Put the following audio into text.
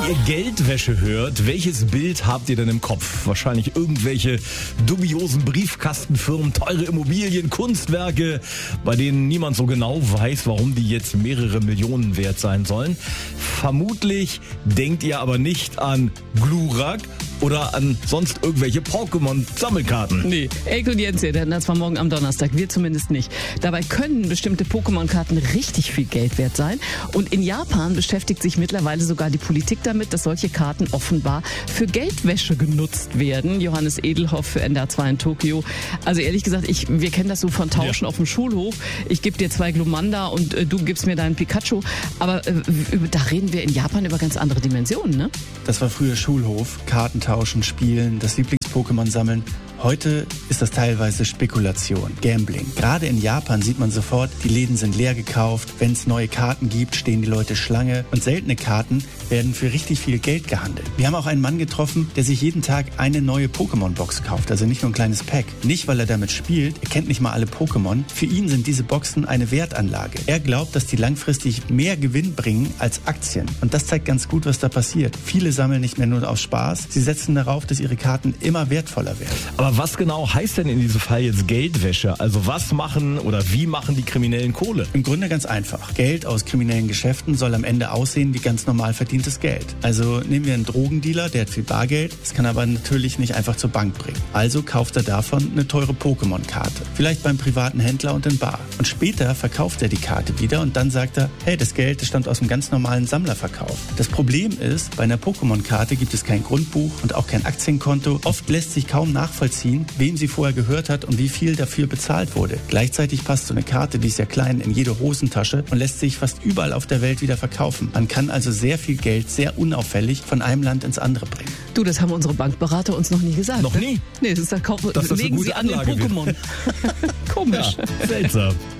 ihr Geldwäsche hört, welches Bild habt ihr denn im Kopf? Wahrscheinlich irgendwelche dubiosen Briefkastenfirmen, teure Immobilien, Kunstwerke, bei denen niemand so genau weiß, warum die jetzt mehrere Millionen wert sein sollen. Vermutlich denkt ihr aber nicht an Glurak oder an sonst irgendwelche Pokémon-Sammelkarten. Nee, Elke und Jens, das war morgen am Donnerstag, wir zumindest nicht. Dabei können bestimmte Pokémon-Karten richtig viel Geld wert sein. Und in Japan beschäftigt sich mittlerweile sogar die Politik damit, dass solche Karten offenbar für Geldwäsche genutzt werden. Johannes Edelhoff für NDR 2 in Tokio. Also ehrlich gesagt, wir kennen das so von Tauschen auf dem Schulhof. Ich gebe dir 2 Glumanda und du gibst mir deinen Pikachu. Aber da reden wir in Japan über ganz andere Dimensionen, ne? Das war früher Schulhof, Karten tauschen, spielen, das Lieblings-Pokémon sammeln. Heute ist das teilweise Spekulation, Gambling. Gerade in Japan sieht man sofort, die Läden sind leer gekauft. Wenn es neue Karten gibt, stehen die Leute Schlange. Und seltene Karten werden für richtig viel Geld gehandelt. Wir haben auch einen Mann getroffen, der sich jeden Tag eine neue Pokémon-Box kauft. Also nicht nur ein kleines Pack. Nicht, weil er damit spielt. Er kennt nicht mal alle Pokémon. Für ihn sind diese Boxen eine Wertanlage. Er glaubt, dass die langfristig mehr Gewinn bringen als Aktien. Und das zeigt ganz gut, was da passiert. Viele sammeln nicht mehr nur aus Spaß. Sie setzen darauf, dass ihre Karten immer wertvoller werden. Aber was genau heißt denn in diesem Fall jetzt Geldwäsche? Also was machen oder wie machen die Kriminellen Kohle? Im Grunde ganz einfach. Geld aus kriminellen Geschäften soll am Ende aussehen wie ganz normal verdientes Geld. Also nehmen wir einen Drogendealer, der hat viel Bargeld, das kann er aber natürlich nicht einfach zur Bank bringen. Also kauft er davon eine teure Pokémon-Karte. Vielleicht beim privaten Händler und in Bar. Und später verkauft er die Karte wieder und dann sagt er, hey, das Geld, das stammt aus einem ganz normalen Sammlerverkauf. Das Problem ist, bei einer Pokémon-Karte gibt es kein Grundbuch und auch kein Aktienkonto. Oft lässt sich kaum nachvollziehen, wem sie vorher gehört hat und wie viel dafür bezahlt wurde. Gleichzeitig passt so eine Karte, die ist ja klein, in jede Hosentasche und lässt sich fast überall auf der Welt wieder verkaufen. Man kann also sehr viel Geld sehr unauffällig von einem Land ins andere bringen. Du, das haben unsere Bankberater uns noch nie gesagt. Noch nie? Nee, das ist Dass das legen eine gute Sie an den Anlage wird. Pokémon. Komisch. Ja, seltsam.